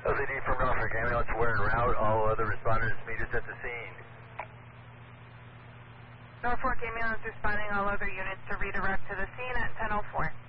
LCD from Norfolk, ambulance we're en route. All other responders meet us at the scene. Norfolk ambulance responding, all other units to redirect to the scene at 10:04.